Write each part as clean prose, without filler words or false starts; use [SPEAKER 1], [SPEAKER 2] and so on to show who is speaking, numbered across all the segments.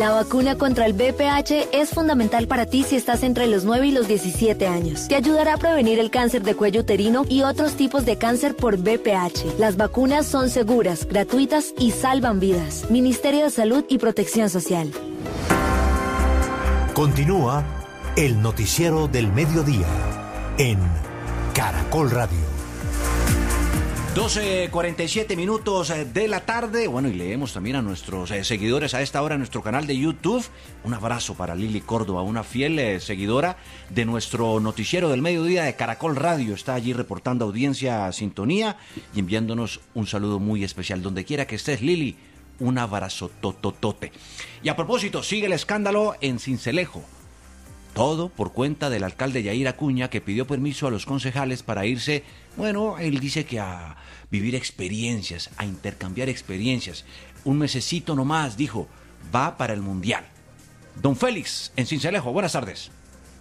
[SPEAKER 1] La vacuna contra el VPH es fundamental para ti si estás entre los 9 y los 17 años. Te ayudará a prevenir el cáncer de cuello uterino y otros tipos de cáncer por VPH. Las vacunas son seguras, gratuitas y salvan vidas. Ministerio de Salud y Protección Social.
[SPEAKER 2] Continúa el noticiero del mediodía en Caracol Radio.
[SPEAKER 3] 12:47 minutos de la tarde. Bueno, y leemos también a nuestros seguidores a esta hora en nuestro canal de YouTube. Un abrazo para Lili Córdoba, una fiel seguidora de nuestro noticiero del mediodía de Caracol Radio. Está allí reportando audiencia, sintonía y enviándonos un saludo muy especial. Donde quiera que estés, Lili, un abrazo tototote. Y a propósito, sigue el escándalo en Sincelejo. Todo por cuenta del alcalde Yair Acuña, que pidió permiso a los concejales para irse, bueno, él dice que a vivir experiencias, a intercambiar experiencias. Un mesecito nomás, dijo, va para el Mundial. Don Félix, en Sincelejo, buenas tardes.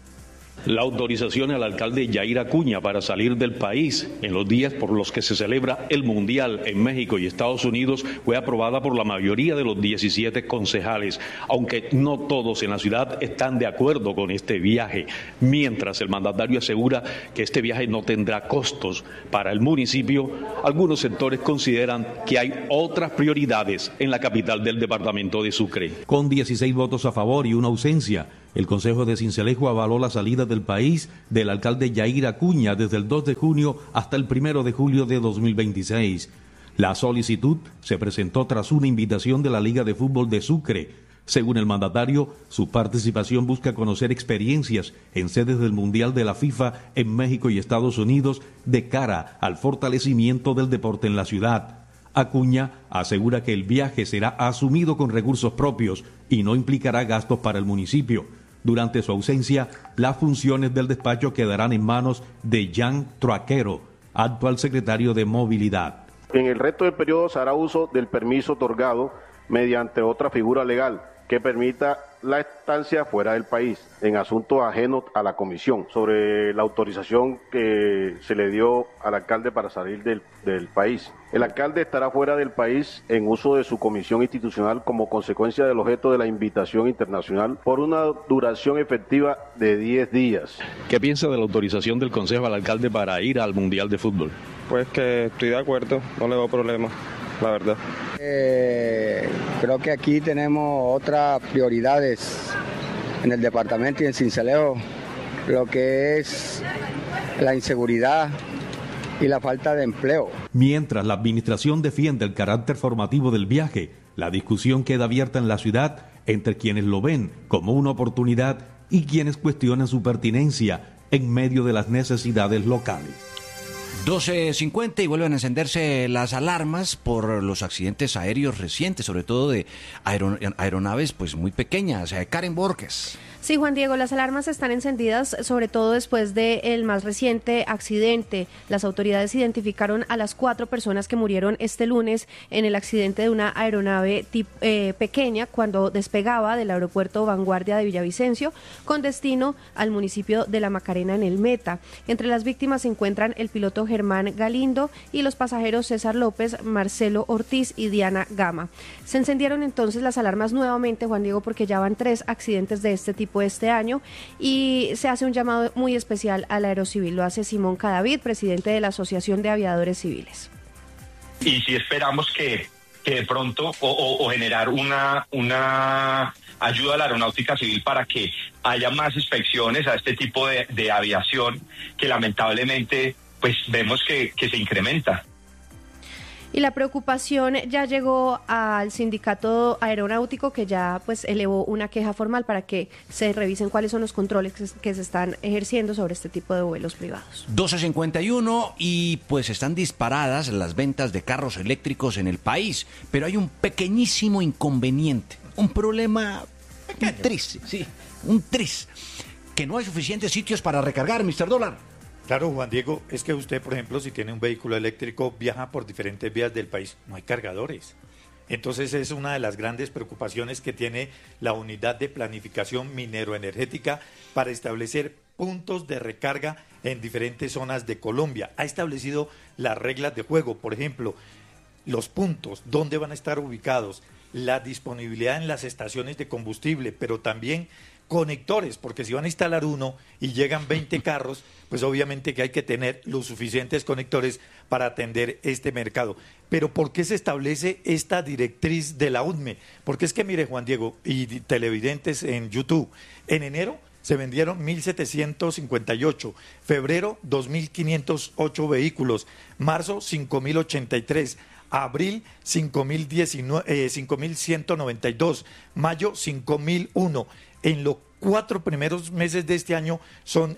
[SPEAKER 4] La autorización al alcalde Yair Acuña para salir del país en los días por los que se celebra el Mundial en México y Estados Unidos fue aprobada por la mayoría de los 17 concejales, aunque no todos en la ciudad están de acuerdo con este viaje, mientras el mandatario asegura que este viaje no tendrá costos para el municipio. Algunos sectores consideran que hay otras prioridades en la capital del departamento de Sucre.
[SPEAKER 5] Con 16 votos a favor y una ausencia, el Consejo de Sincelejo avaló la salida del país del alcalde Yair Acuña desde el 2 de junio hasta el 1 de julio de 2026. La solicitud se presentó tras una invitación de la Liga de Fútbol de Sucre. Según el mandatario, su participación busca conocer experiencias en sedes del Mundial de la FIFA en México y Estados Unidos de cara al fortalecimiento del deporte en la ciudad. Acuña asegura que el viaje será asumido con recursos propios y no implicará gastos para el municipio. Durante su ausencia, las funciones del despacho quedarán en manos de Jan Troaquero, actual secretario de Movilidad.
[SPEAKER 6] En el resto del periodo se hará uso del permiso otorgado mediante otra figura legal que permita la estancia fuera del país en asuntos ajenos a la comisión. Sobre la autorización que se le dio al alcalde para salir del país. El alcalde estará fuera del país en uso de su comisión institucional como consecuencia del objeto de la invitación internacional por una duración efectiva de 10 días.
[SPEAKER 4] ¿Qué piensa de la autorización del Consejo al alcalde para ir al Mundial de Fútbol?
[SPEAKER 7] Pues que estoy de acuerdo, no le veo problema, la verdad.
[SPEAKER 8] Creo que aquí tenemos otras prioridades en el departamento y en Sincelejo, lo que es la inseguridad y la falta de empleo.
[SPEAKER 5] Mientras la administración defiende el carácter formativo del viaje, la discusión queda abierta en la ciudad entre quienes lo ven como una oportunidad y quienes cuestionan su pertinencia en medio de las necesidades locales.
[SPEAKER 3] 12:50 y vuelven a encenderse las alarmas por los accidentes aéreos recientes, sobre todo de aeronaves pues muy pequeñas. Karen Borges.
[SPEAKER 9] Sí, Juan Diego, las alarmas están encendidas sobre todo después del más reciente accidente. Las autoridades identificaron a las 4 personas que murieron este lunes en el accidente de una aeronave pequeña cuando despegaba del aeropuerto Vanguardia de Villavicencio con destino al municipio de La Macarena en el Meta. Entre las víctimas se encuentran el piloto Germán Galindo y los pasajeros César López, Marcelo Ortiz y Diana Gama. Se encendieron entonces las alarmas nuevamente, Juan Diego, porque ya van 3 accidentes de este tipo este año y se hace un llamado muy especial al aerocivil. Lo hace Simón Cadavid, presidente de la Asociación de Aviadores Civiles.
[SPEAKER 10] Y si esperamos que de pronto o generar una ayuda a la aeronáutica civil para que haya más inspecciones a este tipo de aviación que lamentablemente pues vemos que se incrementa.
[SPEAKER 9] Y la preocupación ya llegó al sindicato aeronáutico, que ya pues elevó una queja formal para que se revisen cuáles son los controles que se están ejerciendo sobre este tipo de vuelos privados.
[SPEAKER 3] 12:51 y pues están disparadas las ventas de carros eléctricos en el país, pero hay un pequeñísimo inconveniente, un problema triste, sí, un tris, que no hay suficientes sitios para recargar, Mr. Dólar.
[SPEAKER 11] Claro, Juan Diego, es que usted, por ejemplo, si tiene un vehículo eléctrico, viaja por diferentes vías del país, no hay cargadores. Entonces es una de las grandes preocupaciones que tiene la Unidad de Planificación Minero-Energética para establecer puntos de recarga en diferentes zonas de Colombia. Ha establecido las reglas de juego, por ejemplo, los puntos, dónde van a estar ubicados, la disponibilidad en las estaciones de combustible, pero también conectores, porque si van a instalar uno y llegan 20 carros, pues obviamente que hay que tener los suficientes conectores para atender este mercado. Pero ¿por qué se establece esta directriz de la UDME? Porque es que mire, Juan Diego y televidentes en YouTube, en enero se vendieron 1.758, febrero 2.508 vehículos, marzo 5.083, abril 5.192, mayo 5.001. En los 4 primeros meses de este año son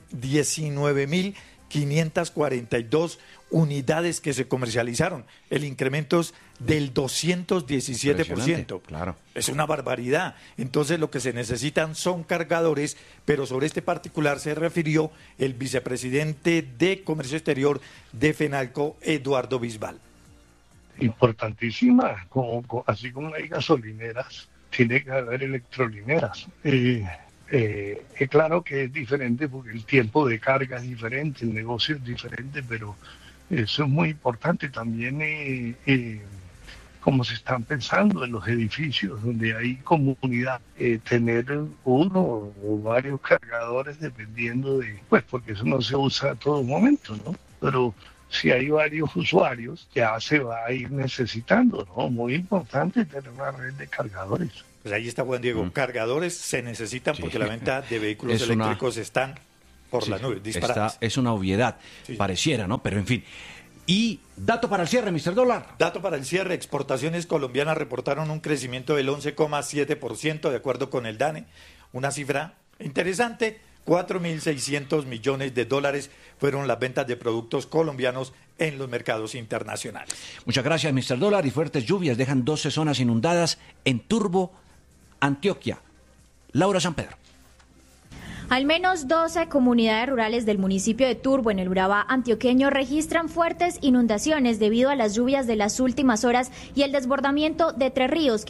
[SPEAKER 11] 19.542 unidades que se comercializaron. El incremento es del 217%.
[SPEAKER 3] Claro.
[SPEAKER 11] Es una barbaridad. Entonces lo que se necesitan son cargadores, pero sobre este particular se refirió el vicepresidente de Comercio Exterior de FENALCO, Eduardo Bisbal.
[SPEAKER 12] Importantísima, así como hay gasolineras, tiene que haber electrolineras. Es claro que es diferente porque el tiempo de carga es diferente, el negocio es diferente, pero eso es muy importante también, como se están pensando en los edificios donde hay comunidad, tener uno o varios cargadores dependiendo de, pues porque eso no se usa a todo momento, ¿no? Pero si hay varios usuarios, ya se va a ir necesitando, ¿no? Muy importante tener una red de cargadores.
[SPEAKER 11] Pues ahí está, Juan Diego. Cargadores se necesitan porque la venta de vehículos eléctricos están por las nubes, disparadas.
[SPEAKER 3] Es una obviedad, pareciera, ¿no? Pero en fin. Y dato para el cierre, Mr. Dólar.
[SPEAKER 11] Dato para el cierre. Exportaciones colombianas reportaron un crecimiento del 11,7% de acuerdo con el DANE. Una cifra interesante. 4.600 millones de dólares fueron las ventas de productos colombianos en los mercados internacionales.
[SPEAKER 3] Muchas gracias, Mr. Dólar. Y fuertes lluvias dejan 12 zonas inundadas en Turbo, Antioquia. Laura San Pedro.
[SPEAKER 13] Al menos 12 comunidades rurales del municipio de Turbo, en el Urabá antioqueño, registran fuertes inundaciones debido a las lluvias de las últimas horas y el desbordamiento de 3 ríos